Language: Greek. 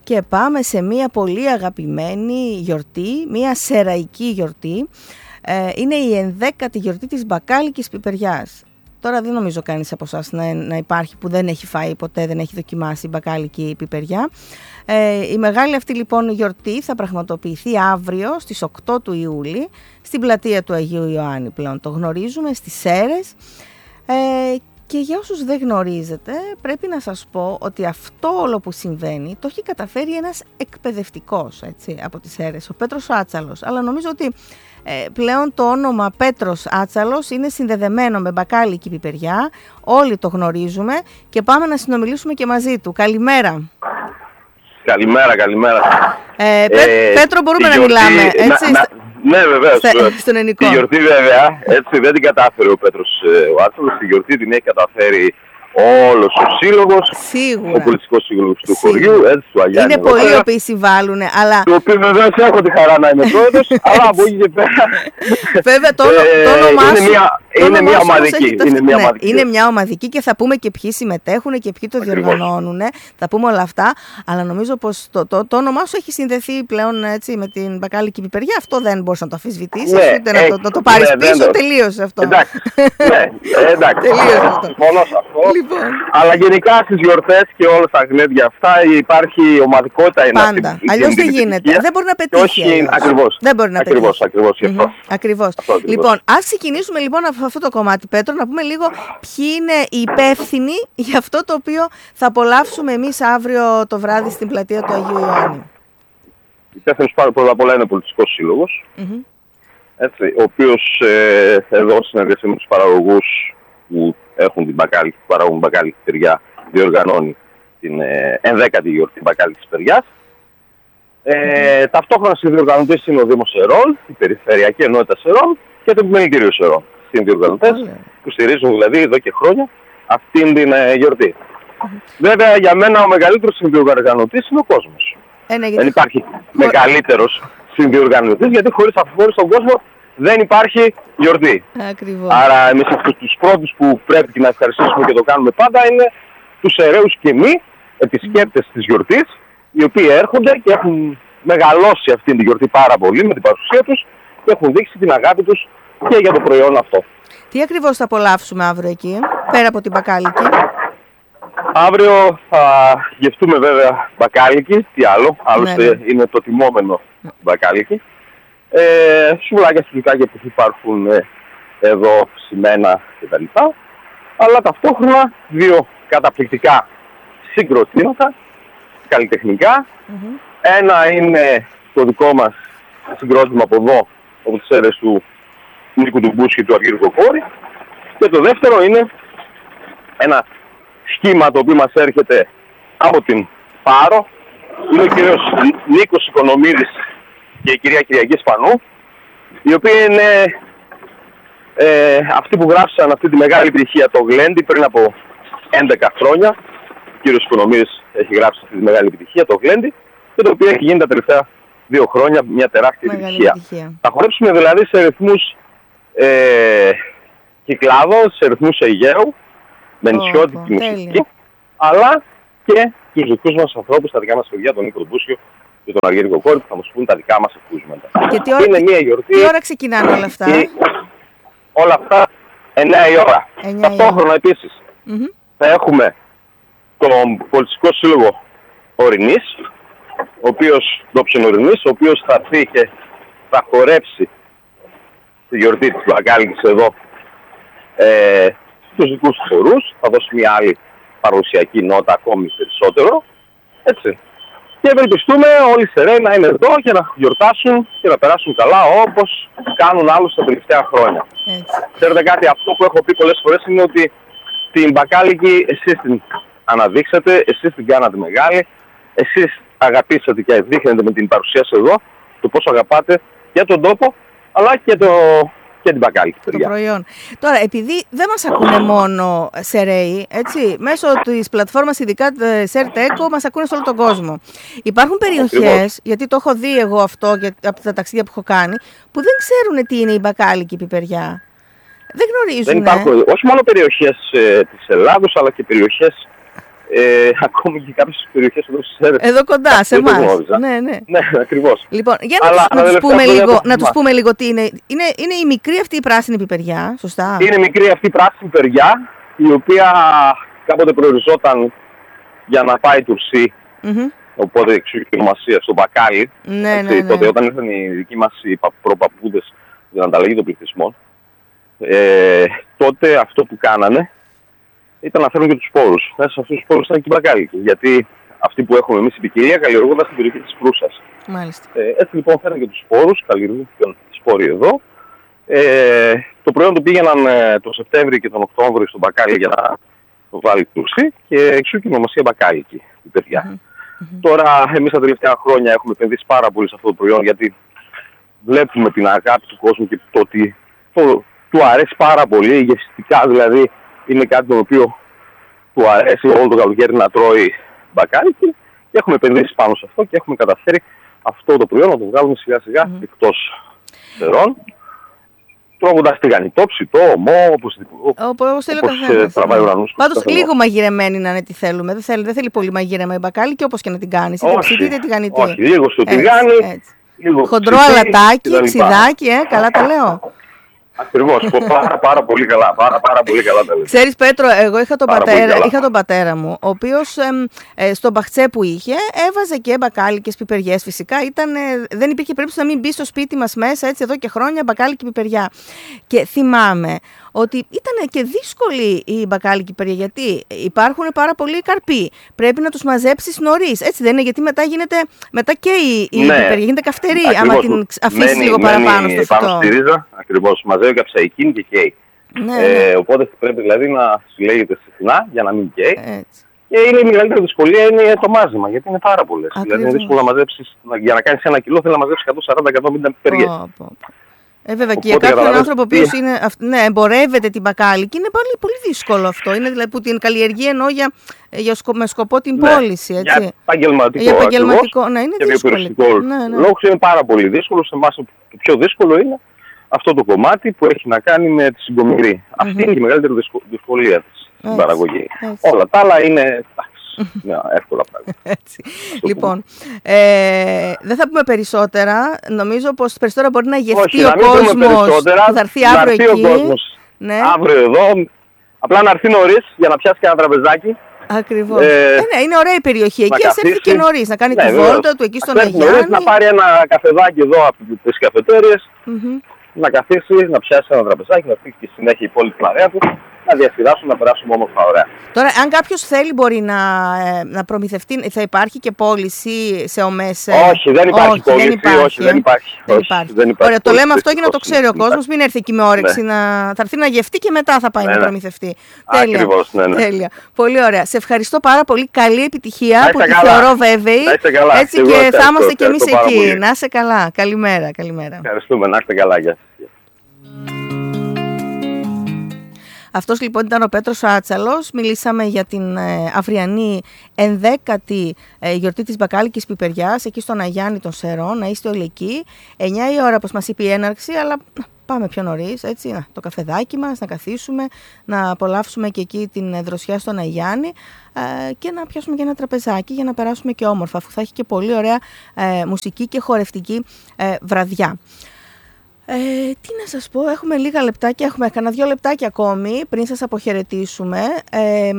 και πάμε σε μια πολύ αγαπημένη γιορτή, μια σεραϊκή γιορτή. Είναι η 11η γιορτή της μπακάλικης πιπεριάς. Τώρα δεν νομίζω κανείς από εσάς να υπάρχει που δεν έχει φάει ποτέ, δεν έχει δοκιμάσει μπακάλικη πιπεριά. Η μεγάλη αυτή λοιπόν γιορτή θα πραγματοποιηθεί αύριο στις 8 του Ιούλη στην πλατεία του Αγίου Ιωάννη, πλέον το γνωρίζουμε, στις Σέρρες. Και για όσους δεν γνωρίζετε, πρέπει να σας πω ότι αυτό όλο που συμβαίνει το έχει καταφέρει ένας εκπαιδευτικός, έτσι, από τις Σέρρες, ο Πέτρος Άτσαλος. Αλλά νομίζω ότι πλέον το όνομα Πέτρος Άτσαλος είναι συνδεδεμένο με μπακάλικη πιπεριά, όλοι το γνωρίζουμε και πάμε να συνομιλήσουμε και μαζί του. Καλημέρα. Καλημέρα. Πέτρο, μπορούμε να μιλάμε, έτσι? Ναι, βεβαίως. Στον ελληνικό. Τη γιορτή βέβαια, έτσι δεν την κατάφερε ο Πέτρος ο Άτσαλος, τη γιορτή την έχει καταφέρει όλος ο σύλλογος, σίγουρα, ο πολιτικός σύλλογος του χωριού, έτσι, του Αγιάννη. Είναι πολλοί οι οποίοι συμβάλλουν, αλλά... Το οποίο βεβαίως έχω τη χαρά να είμαι πρόεδρος, αλλά από εκεί και πέρα... Βέβαια, το όνομά σου... Είναι μια ομαδική. Είναι μια ομαδική και θα πούμε και ποιοι συμμετέχουν και ποιοι το διοργανώνουν, θα πούμε όλα αυτά, αλλά νομίζω πως το όνομά σου έχει συνδεθεί πλέον, έτσι, με την μπακάλικη πιπεριά. Αυτό δεν μπορείς να το αμφισβητήσεις, ούτε να το πάρεις πίσω, τελείωσε αυτό. Εντάξει, συμφωνώ σε αυτό. Αλλά γενικά στις γιορτές και όλα τα γλέντια αυτά υπάρχει ομαδικότητα. Πάντα. Αλλιώς δεν γίνεται. Δεν μπορεί να πετύχει. Ακριβώς. Δεν μπορεί να πετύχει. Ακριβώς. Λοιπόν, ας ξεκινήσουμε λοιπόν από αυτό το κομμάτι, Πέτρο, να πούμε λίγο ποιοι είναι οι υπεύθυνοι για αυτό το οποίο θα απολαύσουμε εμείς αύριο το βράδυ στην πλατεία του Αγίου Ιωάννη. Υπεύθυνος πρώτα απ' όλα είναι ο πολιτικός σύλλογος, έτσι, ο οποίος εδώ συνεργασία με τους παραγωγούς που έχουν την μπακάλικη, που παράγουν μπακάλικη πιπεριά, διοργανώνει την 11η γιορτή μπακάλικης πιπεριάς. Ταυτόχρονα συνδιοργανωτές είναι ο Δήμος Σερών, η Περιφερειακή Ενότητα Σερών και το Επιμελητήριο Σερών. Συνδιοργανωτές που στηρίζουν δηλαδή εδώ και χρόνια αυτήν την γιορτή. Βέβαια για μένα ο μεγαλύτερος συνδιοργανωτής είναι ο κόσμος. Δεν υπάρχει μεγαλύτερος συνδιοργανωτής, γιατί χωρίς τον κόσμο δεν υπάρχει γιορτή. Ακριβώς. Άρα εμείς αυτούς τους πρώτους που πρέπει να ευχαριστήσουμε και το κάνουμε πάντα είναι τους Σεραίους και μη επισκέπτες της γιορτής, οι οποίοι έρχονται και έχουν μεγαλώσει αυτήν την γιορτή πάρα πολύ με την παρουσία τους και έχουν δείξει την αγάπη τους και για το προϊόν αυτό. Τι ακριβώς θα απολαύσουμε αύριο εκεί, πέρα από την μπακάλικη? Αύριο θα γευτούμε βέβαια μπακάλικη, τι άλλο, άλλωστε είναι το τιμόμενο μπακάλικη. Σουβλάκια, στουλικάκια που υπάρχουν εδώ, ψημένα κτλ. Αλλά ταυτόχρονα δύο καταπληκτικά συγκροτήματα, καλλιτεχνικά. Ένα είναι το δικό μας συγκρότημα από εδώ, από τις Σέρρες του Νίκου του Μπούση και του Αργύρου Κοκόρη. Και το δεύτερο είναι ένα σχήμα το οποίο μας έρχεται από την Πάρο. Είναι ο κύριος Νίκος Οικονομίδης και η κυρία Κυριακή Σπανού, οι οποίοι είναι αυτοί που γράψαν αυτή τη μεγάλη επιτυχία το Γλέντι πριν από 11 χρόνια. Ο κύριος Οικονομίδης έχει γράψει αυτή τη μεγάλη επιτυχία το Γλέντι και το οποίο έχει γίνει τα τελευταία 2 χρόνια μια τεράστια επιτυχία. Θα χορέψουμε δηλαδή σε ρυθμούς Κυκλάδο, σε ρυθμούς Αιγαίου, με νησιώτικη μουσική, αλλά και τους δικούς μας ανθρώπους, τα δικά μας παιδιά, τον Νίκο τον Μπούσιο και τον Αργύρη Κοκόρη, που θα μας πούν τα δικά μας ακούσματα. Και είναι μια γιορτή. Τι ώρα ξεκινάνε όλα αυτά? Όλα αυτά 9 η ώρα. Ταυτόχρονα επίσης θα έχουμε τον Πολιτικό Σύλλογο Ορεινής, ο οποίος, ντόπιον Ορεινής, ο οποίος θα έρθει και θα χορέψει τη γιορτή της μπακάλικης εδώ στους δικούς του χορούς, θα δώσει μια άλλη παραδοσιακή νότα ακόμη περισσότερο, έτσι. Και ευελπιστούμε όλοι οι Σεραίοι να είναι εδώ και να γιορτάσουν και να περάσουν καλά όπως κάνουν άλλους τα τελευταία χρόνια. Ξέρετε κάτι, αυτό που έχω πει πολλές φορές είναι ότι την μπακάλικη εσείς την αναδείξατε, εσείς την κάνατε μεγάλη, εσείς αγαπήσατε και δείχνετε με την παρουσία σας εδώ το πόσο αγαπάτε και τον τόπο αλλά και την μπακάλικη. Το προϊόν. Τώρα, επειδή δεν μας ακούνε μόνο Σεραίοι, έτσι, μέσω της πλατφόρμας ειδικά Σερτέκο μας ακούνε σε όλο τον κόσμο. Υπάρχουν περιοχές, γιατί το έχω δει εγώ αυτό από τα ταξίδια που έχω κάνει, που δεν ξέρουν τι είναι η μπακάλικη πιπεριά. Δεν γνωρίζουν. Δεν υπάρχουν, όχι μόνο περιοχές της Ελλάδος, αλλά και περιοχές ακόμη και κάποιες περιοχές εδώ στις Σέρρες. Εδώ κοντά, σε εμάς. Ναι, ναι. Ναι, ακριβώς. Λοιπόν, για να τους πούμε λίγο τι είναι. Είναι η μικρή αυτή η πράσινη πιπεριά, σωστά? Είναι μικρή αυτή η πράσινη πιπεριά, η οποία κάποτε προοριζόταν για να πάει τουρσί. Οπότε εξού και ονομασία στο μπακάλι. Ναι, ναι. Τότε όταν ήρθαν οι δικοί μας οι προπαππούδες για την ανταλλαγή των πληθυσμών, τότε αυτό που κάνανε ήταν να φέρουν και τους σπόρους. Μέσα σε αυτούς τους σπόρους ήταν και οι μπακάλικοι. Γιατί αυτοί που έχουμε εμείς στην ποικιλία καλλιεργούνταν στην περιοχή της Προύσας. Μάλιστα. Έτσι λοιπόν φέραν και τους σπόρους, καλλιεργήθηκαν οι σπόροι εδώ. Το προϊόν το πήγαιναν το Σεπτέμβριο και τον Οκτώβριο στον μπακάλι για να το βάλει τουρσί και εξού και η ονομασία μπακάλικη, η παιδιά. Τώρα εμείς τα τελευταία χρόνια έχουμε επενδύσει πάρα πολύ σε αυτό το προϊόν, γιατί βλέπουμε την αγάπη του κόσμου και το ότι του αρέσει πάρα πολύ, γευστικά δηλαδή είναι κάτι το οποίο του αρέσει όλο το καλοκαίρι να τρώει μπακάλικη και έχουμε επενδύσει πάνω σε αυτό και έχουμε καταφέρει αυτό το προϊόν να το βγάλουμε σιγά σιγά εκτός Σερών, τρώγοντας τηγανιτό, ψητό, ομό, όπως τραβάει ο ουρανός. Πάντως λίγο μαγειρεμένη να είναι τι θέλουμε. Δεν θέλει πολύ μαγειρεμένη μπακάλικη, όπως και να την κάνεις. Είτε ψητή είτε τηγανιτή. Όχι, λίγο στο τηγάνι. Χοντρό αλατάκι, ξιδάκι, καλά τα λέω. Ακριβώς, πάρα πολύ καλά, πάρα πολύ καλά τα λέω. Ξέρεις Πέτρο, εγώ είχα τον πατέρα μου, ο οποίος στο μπαχτσέ που είχε έβαζε και μπακάλικες πιπεριές φυσικά. Δεν υπήρχε περίπτωση να μην μπει στο σπίτι μας μέσα έτσι εδώ και χρόνια μπακάλικη πιπεριά. Και θυμάμαι ότι ήταν και δύσκολη η μπακάλικη πιπεριά, γιατί υπάρχουν πάρα πολλοί καρποί. Πρέπει να τους μαζέψεις νωρίς, έτσι δεν είναι? Γιατί μετά και η πιπεριά γίνεται καυτερή, άμα την αφήσεις λίγο παραπάνω στο φυτό. Πάνω στη ρίζα, ακριβώς, μαζεύει καψαϊκίνη και καίει. Οπότε πρέπει δηλαδή να συλλέγεται συχνά για να μην καίει. Και είναι η μεγαλύτερη δυσκολία είναι το μάζεμα, γιατί είναι πάρα πολλές. Δηλαδή είναι δύσκολο να μαζέψεις, για να κάνεις 1 κιλό θέλει να μαζέψεις 140-150 πιπεριές. Βέβαια, και για κάποιον άνθρωπο που εμπορεύεται την μπακάλικη είναι πολύ δύσκολο αυτό. Είναι δηλαδή που την καλλιεργεί εννοώ με σκοπό την πώληση. Έτσι. Για επαγγελματικό είναι και δύσκολο. Λόγος είναι πάρα πολύ δύσκολο. Σε εμάς το πιο δύσκολο είναι αυτό το κομμάτι που έχει να κάνει με τη συγκομιδή. Αυτή είναι η μεγαλύτερη δυσκολία της στην παραγωγή. Όλα τα άλλα είναι εύκολα πράγματα. Λοιπόν, δεν θα πούμε περισσότερα. Νομίζω πως περισσότερα μπορεί να γευτεί ο κόσμος. Θα έρθει αύριο εκεί. Αύριο εδώ. Απλά να έρθει νωρίς για να πιάσει και ένα τραπεζάκι. Ακριβώς. Είναι ωραία η περιοχή εκεί. Ας έρθει και νωρίς να κάνει τη βόλτα του εκεί στον Αγιάννη. Να πάρει ένα καφεδάκι εδώ από τις καφετέριες. Να καθίσει, να πιάσει ένα τραπεζάκι, να φύγει και συνέχεια η υπόλοιπη παρέα του, να διασκεδάσουμε, να περάσουμε όμορφα ωραία. Τώρα, αν κάποιος θέλει μπορεί να προμηθευτεί, θα υπάρχει και πώληση σε ΟΜΕΣ? Όχι, δεν υπάρχει πώληση, δεν υπάρχει. Ωραία, το λέμε αυτό για να το ξέρει ο κόσμος, μην έρθει εκεί με όρεξη, θα έρθει να γευτεί και μετά θα πάει να προμηθευτεί. Ακριβώς, τέλεια. Πολύ ωραία. Σε ευχαριστώ πάρα πολύ, καλή επιτυχία που τη θεωρώ βέβαιη. Έτσι και θα είμαστε κι εμείς εκεί. Να είσαι καλά. Καλημέρα. Ευχαριστούμε, να είστε καλά. Αυτός λοιπόν ήταν ο Πέτρος Άτσαλος. Μιλήσαμε για την αυριανή 11η γιορτή της μπακάλικης πιπεριάς εκεί στον Αγιάννη των Σερών. Να είστε όλοι εκεί. 9 η ώρα όπως μας είπε η έναρξη, αλλά πάμε πιο νωρίς, έτσι, το καφεδάκι μας, να καθίσουμε, να απολαύσουμε και εκεί την δροσιά στον Αγιάννη και να πιάσουμε και ένα τραπεζάκι για να περάσουμε και όμορφα, αφού θα έχει και πολύ ωραία μουσική και χορευτική βραδιά. Τι να σας πω, έχουμε λίγα λεπτάκια, έχουμε κανένα 2 λεπτάκια ακόμη πριν σας αποχαιρετήσουμε.